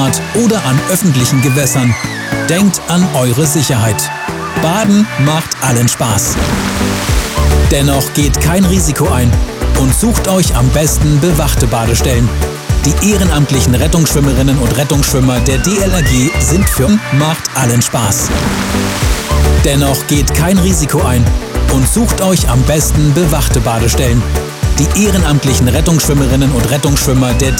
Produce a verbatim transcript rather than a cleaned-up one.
Freibad oder an öffentlichen Gewässern. Denkt an eure Sicherheit. Baden macht allen Spaß. Dennoch geht kein Risiko ein und sucht euch am besten bewachte Badestellen. Die ehrenamtlichen Rettungsschwimmerinnen und Rettungsschwimmer der D L R G sind für macht allen Spaß. Dennoch geht kein Risiko ein und sucht euch am besten bewachte Badestellen. Die ehrenamtlichen Rettungsschwimmerinnen und Rettungsschwimmer der